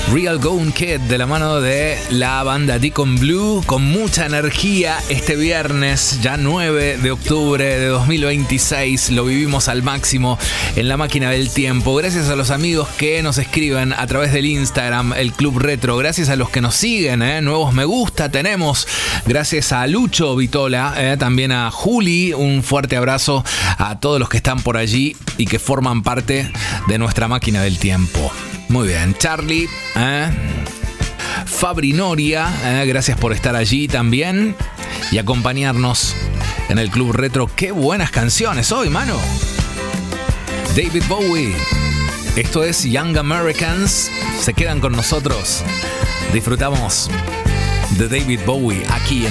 Real Gone Kid de la mano de la banda Deacon Blue, con mucha energía este viernes, ya 9 de octubre de 2026. Lo vivimos al máximo en la máquina del tiempo. Gracias a los amigos que nos escriben a través del Instagram, el Club Retro. Gracias a los que nos siguen, nuevos me gusta tenemos. Gracias a Lucho Vitola, también a Juli. Un fuerte abrazo a todos los que están por allí y que forman parte de nuestra máquina del tiempo. Muy bien, Charlie, Fabri Noria, gracias por estar allí también y acompañarnos en el Club Retro. Qué buenas canciones hoy, mano. David Bowie, esto es Young Americans. Se quedan con nosotros. Disfrutamos de David Bowie aquí en